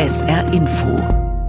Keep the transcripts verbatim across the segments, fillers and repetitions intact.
S R Info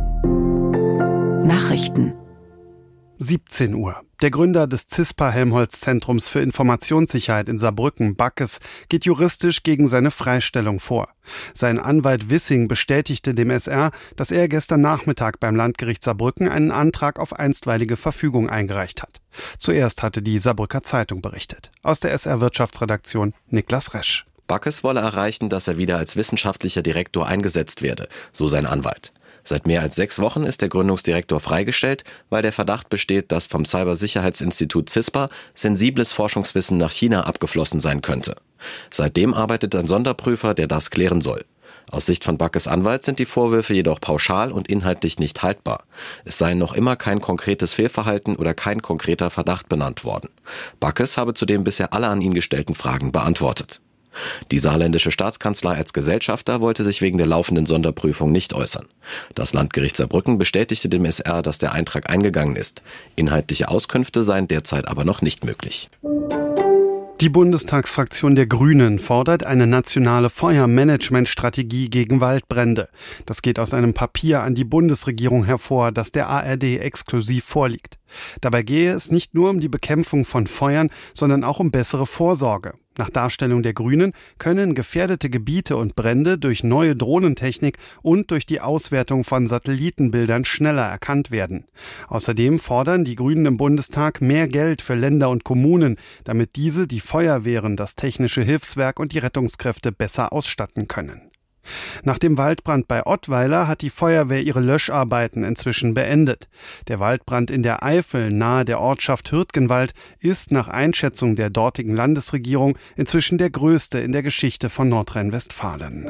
Nachrichten siebzehn Uhr. Der Gründer des CISPA-Helmholtz-Zentrums für Informationssicherheit in Saarbrücken, Backes, geht juristisch gegen seine Freistellung vor. Sein Anwalt Wissing bestätigte dem S R, dass er gestern Nachmittag beim Landgericht Saarbrücken einen Antrag auf einstweilige Verfügung eingereicht hat. Zuerst hatte die Saarbrücker Zeitung berichtet. Aus der S R-Wirtschaftsredaktion Niklas Resch. Backes wolle erreichen, dass er wieder als wissenschaftlicher Direktor eingesetzt werde, so sein Anwalt. Seit mehr als sechs Wochen ist der Gründungsdirektor freigestellt, weil der Verdacht besteht, dass vom Cybersicherheitsinstitut CISPA sensibles Forschungswissen nach China abgeflossen sein könnte. Seitdem arbeitet ein Sonderprüfer, der das klären soll. Aus Sicht von Backes Anwalt sind die Vorwürfe jedoch pauschal und inhaltlich nicht haltbar. Es sei noch immer kein konkretes Fehlverhalten oder kein konkreter Verdacht benannt worden. Backes habe zudem bisher alle an ihn gestellten Fragen beantwortet. Die saarländische Staatskanzlei als Gesellschafter wollte sich wegen der laufenden Sonderprüfung nicht äußern. Das Landgericht Saarbrücken bestätigte dem S R, dass der Eintrag eingegangen ist. Inhaltliche Auskünfte seien derzeit aber noch nicht möglich. Die Bundestagsfraktion der Grünen fordert eine nationale Feuermanagementstrategie gegen Waldbrände. Das geht aus einem Papier an die Bundesregierung hervor, das der A R D exklusiv vorliegt. Dabei gehe es nicht nur um die Bekämpfung von Feuern, sondern auch um bessere Vorsorge. Nach Darstellung der Grünen können gefährdete Gebiete und Brände durch neue Drohnentechnik und durch die Auswertung von Satellitenbildern schneller erkannt werden. Außerdem fordern die Grünen im Bundestag mehr Geld für Länder und Kommunen, damit diese die Feuerwehren, das technische Hilfswerk und die Rettungskräfte besser ausstatten können. Nach dem Waldbrand bei Ottweiler hat die Feuerwehr ihre Löscharbeiten inzwischen beendet. Der Waldbrand in der Eifel nahe der Ortschaft Hürtgenwald ist nach Einschätzung der dortigen Landesregierung inzwischen der größte in der Geschichte von Nordrhein-Westfalen.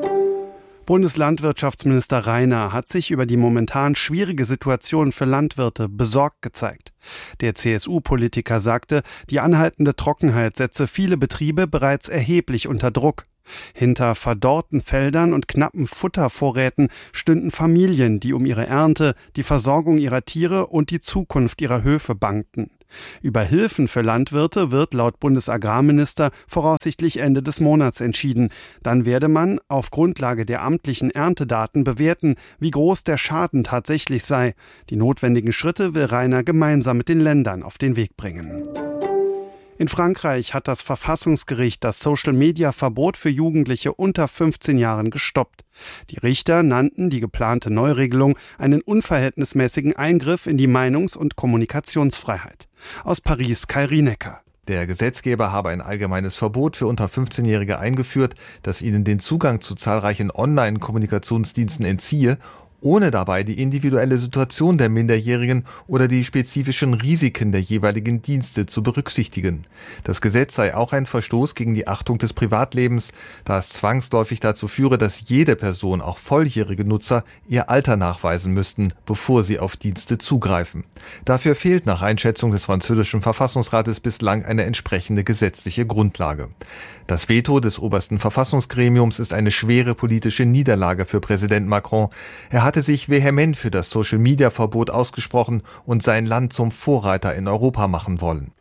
Bundeslandwirtschaftsminister Rainer hat sich über die momentan schwierige Situation für Landwirte besorgt gezeigt. Der C S U-Politiker sagte, die anhaltende Trockenheit setze viele Betriebe bereits erheblich unter Druck. Hinter verdorrten Feldern und knappen Futtervorräten stünden Familien, die um ihre Ernte, die Versorgung ihrer Tiere und die Zukunft ihrer Höfe bangten. Über Hilfen für Landwirte wird laut Bundesagrarminister voraussichtlich Ende des Monats entschieden. Dann werde man auf Grundlage der amtlichen Erntedaten bewerten, wie groß der Schaden tatsächlich sei. Die notwendigen Schritte will Rainer gemeinsam mit den Ländern auf den Weg bringen. In Frankreich hat das Verfassungsgericht das Social-Media-Verbot für Jugendliche unter fünfzehn Jahren gestoppt. Die Richter nannten die geplante Neuregelung einen unverhältnismäßigen Eingriff in die Meinungs- und Kommunikationsfreiheit. Aus Paris Kai Rienecker. Der Gesetzgeber habe ein allgemeines Verbot für unter fünfzehnjährige eingeführt, das ihnen den Zugang zu zahlreichen Online-Kommunikationsdiensten entziehe, ohne dabei die individuelle Situation der Minderjährigen oder die spezifischen Risiken der jeweiligen Dienste zu berücksichtigen. Das Gesetz sei auch ein Verstoß gegen die Achtung des Privatlebens, da es zwangsläufig dazu führe, dass jede Person, auch volljährige Nutzer, ihr Alter nachweisen müssten, bevor sie auf Dienste zugreifen. Dafür fehlt nach Einschätzung des französischen Verfassungsrates bislang eine entsprechende gesetzliche Grundlage. Das Veto des obersten Verfassungsgremiums ist eine schwere politische Niederlage für Präsident Macron. Er hatte sich vehement für das Social-Media-Verbot ausgesprochen und sein Land zum Vorreiter in Europa machen wollen.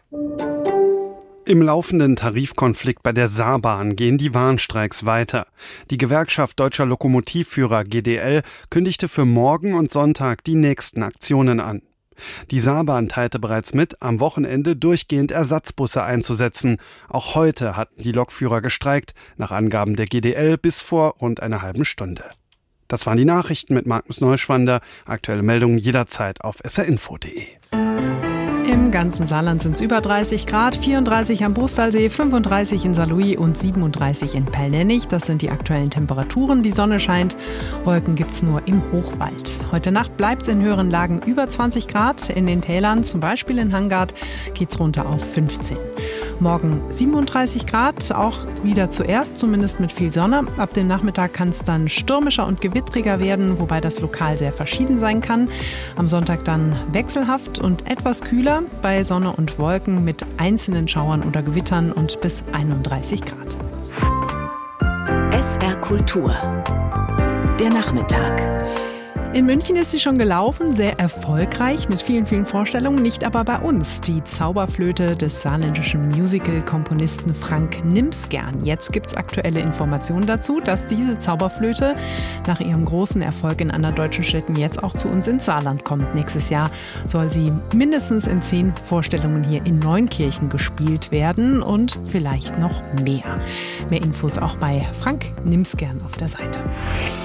Im laufenden Tarifkonflikt bei der Saarbahn gehen die Warnstreiks weiter. Die Gewerkschaft Deutscher Lokomotivführer G D L kündigte für morgen und Sonntag die nächsten Aktionen an. Die Saarbahn teilte bereits mit, am Wochenende durchgehend Ersatzbusse einzusetzen. Auch heute hatten die Lokführer gestreikt, nach Angaben der G D L bis vor rund einer halben Stunde. Das waren die Nachrichten mit Magnus Neuschwander. Aktuelle Meldungen jederzeit auf s r info punkt d e. Im ganzen Saarland sind es über dreißig Grad, vierunddreißig am Bostalsee, fünfunddreißig in Saarlouis und siebenunddreißig in Pellnennich. Das sind die aktuellen Temperaturen. Die Sonne scheint, Wolken gibt's nur im Hochwald. Heute Nacht bleibt es in höheren Lagen über zwanzig Grad. In den Tälern, zum Beispiel in Hangard, geht's runter auf fünfzehn. Morgen siebenunddreißig Grad, auch wieder zuerst, zumindest mit viel Sonne. Ab dem Nachmittag kann es dann stürmischer und gewittriger werden, wobei das lokal sehr verschieden sein kann. Am Sonntag dann wechselhaft und etwas kühler, bei Sonne und Wolken mit einzelnen Schauern oder Gewittern und bis einunddreißig Grad. S R Kultur. Der Nachmittag. In München ist sie schon gelaufen, sehr erfolgreich mit vielen, vielen Vorstellungen, nicht aber bei uns. Die Zauberflöte des saarländischen Musical-Komponisten Frank Nimsgern. Jetzt gibt es aktuelle Informationen dazu, dass diese Zauberflöte nach ihrem großen Erfolg in anderen deutschen Städten jetzt auch zu uns ins Saarland kommt. Nächstes Jahr soll sie mindestens in zehn Vorstellungen hier in Neunkirchen gespielt werden und vielleicht noch mehr. Mehr Infos auch bei Frank Nimsgern auf der Seite.